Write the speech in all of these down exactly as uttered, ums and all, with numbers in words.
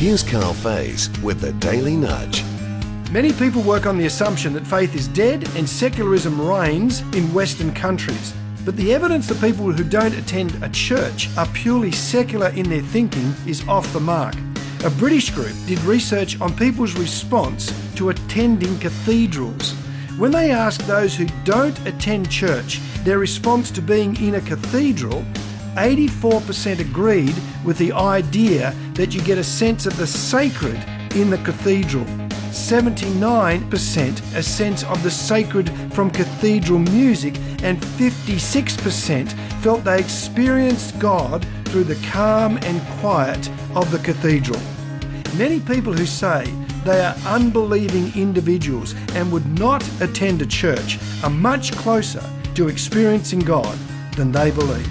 Here's Carl Faze with the Daily Nudge. Many people work on the assumption that faith is dead and secularism reigns in Western countries. But the evidence that people who don't attend a church are purely secular in their thinking is off the mark. A British group did research on people's response to attending cathedrals. When they asked those who don't attend church their response to being in a cathedral, eighty-four percent agreed with the idea that you get a sense of the sacred in the cathedral. seventy-nine percent a sense of the sacred from cathedral music, and fifty-six percent felt they experienced God through the calm and quiet of the cathedral. Many people who say they are unbelieving individuals and would not attend a church are much closer to experiencing God than they believe.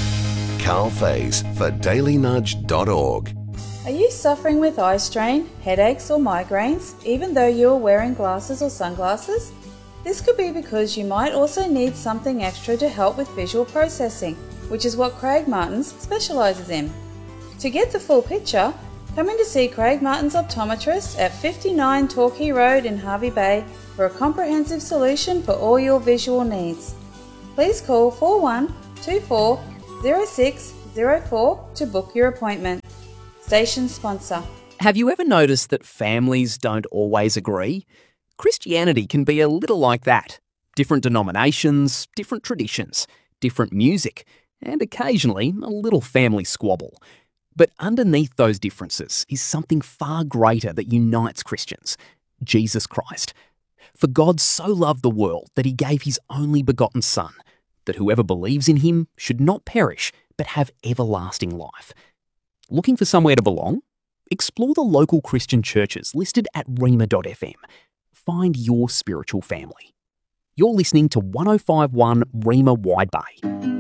Carl Faze for daily nudge dot org. Are you suffering with eye strain, headaches or migraines, even though you are wearing glasses or sunglasses? This could be because you might also need something extra to help with visual processing, which is what Craig Martins specialises in. To get the full picture, come in to see Craig Martins optometrist at fifty-nine Torquay Road in Hervey Bay for a comprehensive solution for all your visual needs. Please call four one two four zero six zero four to book your appointment. Station sponsor. Have you ever noticed that families don't always agree? Christianity can be a little like that. Different denominations, different traditions, different music, and occasionally a little family squabble. But underneath those differences is something far greater that unites Christians: Jesus Christ. For God so loved the world that he gave his only begotten Son, that whoever believes in him should not perish but have everlasting life. Looking for somewhere to belong? Explore the local Christian churches listed at rhema dot f m. Find your spiritual family. You're listening to one oh five point one Rhema Wide Bay.